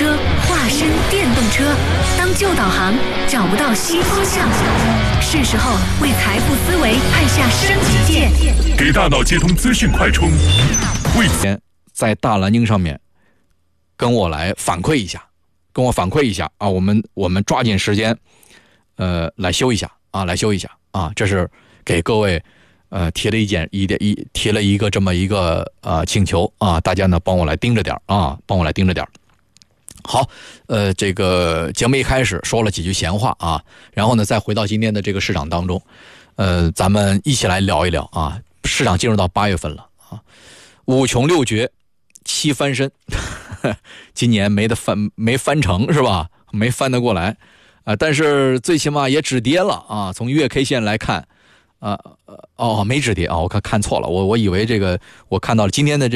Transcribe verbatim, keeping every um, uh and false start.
车化身电动车，当旧导航找不到新方向，是时候为财富思维按下升级键， 给大脑接通资讯快充。为此在大蓝鲸上面跟我来反馈一下，跟我反馈一下啊，我们我们抓紧时间，呃，来修一下啊，来修一下啊，这是给各位呃提了一件一点一提了一个这么一个呃请求啊，大家呢帮我来盯着点啊，帮我来盯着点。好，呃，这个节目一开始说了几句闲话啊，然后呢再回到今天的这个市场当中，呃，咱们一起来聊一聊啊，市场进入到八月份了啊，五穷六绝七翻身，今年没得翻没翻成是吧？没翻得过来啊、呃，但是最起码也止跌了啊。从月 K 线来看，啊、呃、哦没止跌啊，我看看错了，我我以为这个我看到了今天的这个